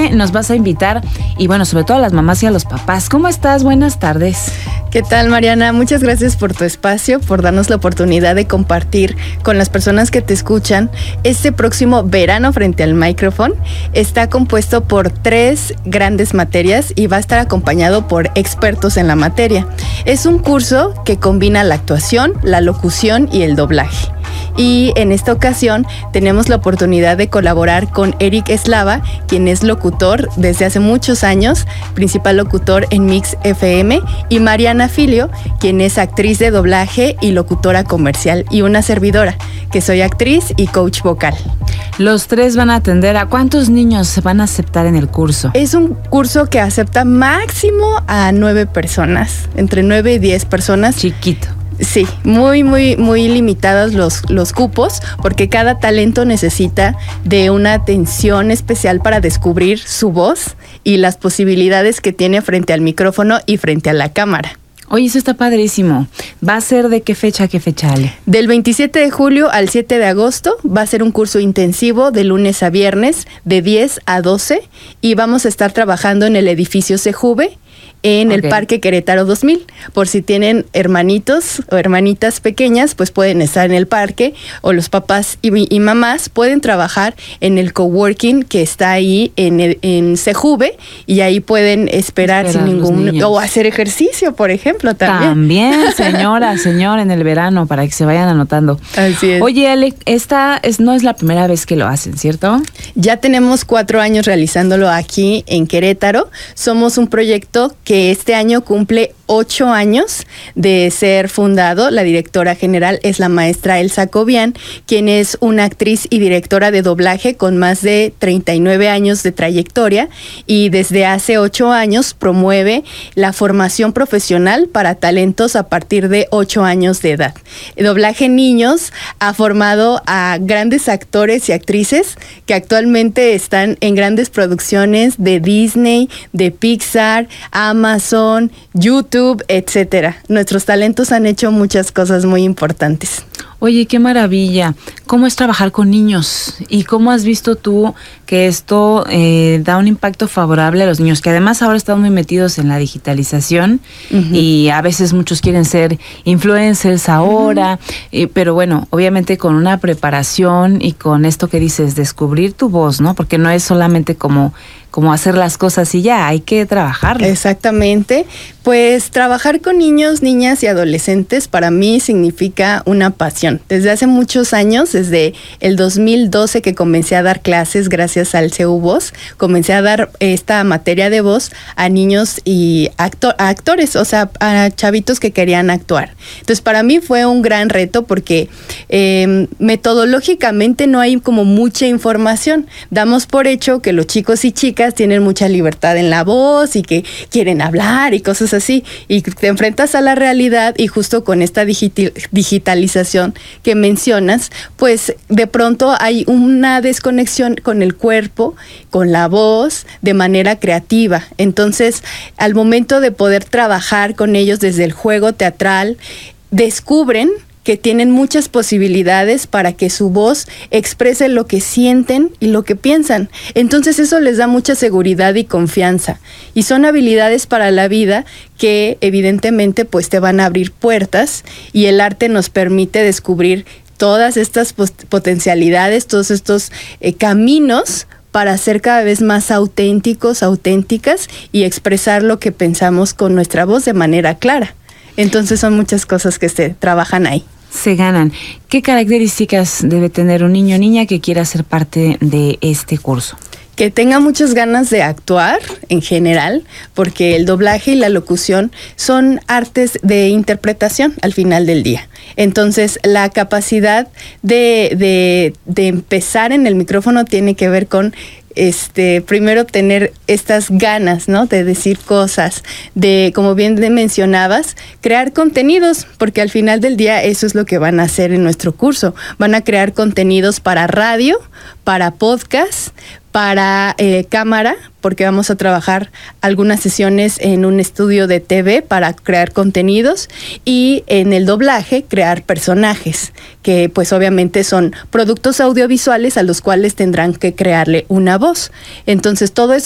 qué nos vas a invitar y bueno, sobre todo a las mamás y a los papás. ¿Cómo estás? Buenas tardes. ¿Qué tal, Mariana? Muchas gracias por tu espacio, por darnos la oportunidad de compartir con las personas que te escuchan. Este próximo verano frente al micrófono está compuesto por 3 grandes materias y va a estar acompañado por expertos en la materia. Es un curso que combina la actuación, la locución y el doblaje. Y en esta ocasión tenemos la oportunidad de colaborar con Eric Eslava, quien es locutor desde hace muchos años, principal locutor en Mix FM, y Mariana Filio, quien es actriz de doblaje y locutora comercial, y una servidora, que soy actriz y coach vocal. Los 3 van a atender a ¿cuántos niños se van a aceptar en el curso? Es un curso que acepta máximo a 9 personas, entre 9 y 10 personas. Chiquito. Sí, muy limitados los cupos, porque cada talento necesita de una atención especial para descubrir su voz y las posibilidades que tiene frente al micrófono y frente a la cámara. Oye, eso está padrísimo. ¿Va a ser de qué fecha a qué fecha, Ale? Del 27 de julio al 7 de agosto va a ser un curso intensivo de lunes a viernes de 10 a 12 y vamos a estar trabajando en el edificio Sejuve en el Parque Querétaro 2000. Por si tienen hermanitos o hermanitas pequeñas, pues pueden estar en el parque, o los papás y mamás pueden trabajar en el coworking que está ahí en Sejuve, y ahí pueden esperar sin ningún... o hacer ejercicio, por ejemplo, también. También, señor, en el verano, para que se vayan anotando. Así es. Oye, Ale, no es la primera vez que lo hacen, ¿cierto? Ya tenemos 4 años realizándolo aquí en Querétaro. Somos un proyecto que este año cumple 8 años de ser fundado. La directora general es la maestra Elsa Cobian, quien es una actriz y directora de doblaje con más de 39 años de trayectoria, y desde hace 8 años promueve la formación profesional para talentos a partir de 8 años de edad. El doblaje niños ha formado a grandes actores y actrices que actualmente están en grandes producciones de Disney, de Pixar, Amazon, YouTube, etcétera. Nuestros talentos han hecho muchas cosas muy importantes. Oye, qué maravilla. ¿Cómo es trabajar con niños? ¿Y cómo has visto tú que esto da un impacto favorable a los niños? Que además ahora están muy metidos en la digitalización y a veces muchos quieren ser influencers ahora, pero bueno, obviamente con una preparación y con esto que dices, descubrir tu voz, ¿no? Porque no es solamente como hacer las cosas y ya, hay que trabajarlo. Exactamente. Pues trabajar con niños, niñas y adolescentes para mí significa una pasión. Desde hace muchos años, desde el 2012 que comencé a dar clases gracias al CEU Voz, comencé a dar esta materia de voz a niños y a actores, o sea, a chavitos que querían actuar. Entonces para mí fue un gran reto porque metodológicamente no hay como mucha información. Damos por hecho que los chicos y chicas tienen mucha libertad en la voz y que quieren hablar y cosas así, y te enfrentas a la realidad, y justo con esta digitalización que mencionas, pues de pronto hay una desconexión con el cuerpo, con la voz, de manera creativa. Entonces, al momento de poder trabajar con ellos desde el juego teatral, descubren que tienen muchas posibilidades para que su voz exprese lo que sienten y lo que piensan. Entonces eso les da mucha seguridad y confianza. Y son habilidades para la vida que evidentemente pues te van a abrir puertas, y el arte nos permite descubrir todas estas potencialidades, todos estos caminos para ser cada vez más auténticos, auténticas, y expresar lo que pensamos con nuestra voz de manera clara. Entonces son muchas cosas que se trabajan ahí. Se ganan. ¿Qué características debe tener un niño o niña que quiera ser parte de este curso? Que tenga muchas ganas de actuar en general, porque el doblaje y la locución son artes de interpretación al final del día. Entonces, la capacidad de empezar en el micrófono tiene que ver con primero tener estas ganas, ¿no? De decir cosas, de, como bien mencionabas, crear contenidos, porque al final del día eso es lo que van a hacer en nuestro curso. Van a crear contenidos para radio, para podcast, para cámara, porque vamos a trabajar algunas sesiones en un estudio de TV para crear contenidos, y en el doblaje crear personajes, que pues obviamente son productos audiovisuales a los cuales tendrán que crearle una voz. Entonces todo eso